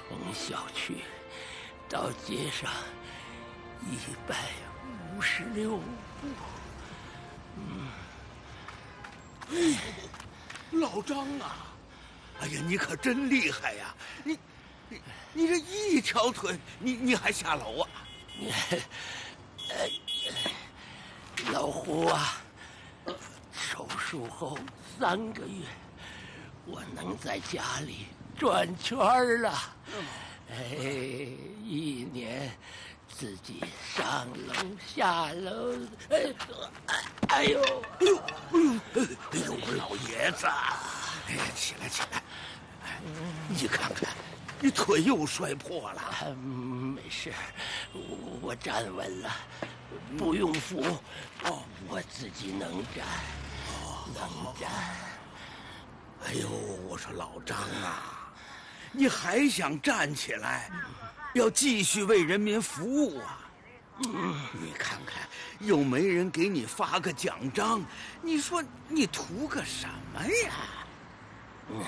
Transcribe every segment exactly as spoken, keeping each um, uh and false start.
从小区到街上一百五十六步。嗯， 哎，老张啊，哎呀，你可真厉害呀！你，你，你这一条腿，你你还下楼啊？ 哎，老胡啊，手术后三个月，我能在家里转圈了。哎，一年自己上楼下楼，哎，哎呦， 哎呦，哎呦，哎呦，我老爷子，哎呀，起来起来，哎，你看看，你腿又摔破了。 啊、没事，我我站稳了，不用扶，哦，我自己能站，哦，能站。 哎呦，我说老张啊，你还想站起来，要继续为人民服务啊？嗯，你看看，又没人给你发个奖章，你说你图个什么呀？ 嗯，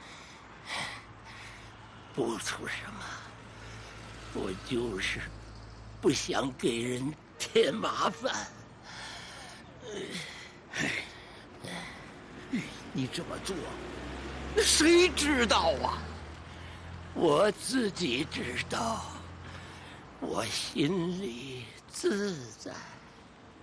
不图什么，我就是不想给人添麻烦。 哎，你这么做，谁知道啊？ 我自己知道，我心里自在。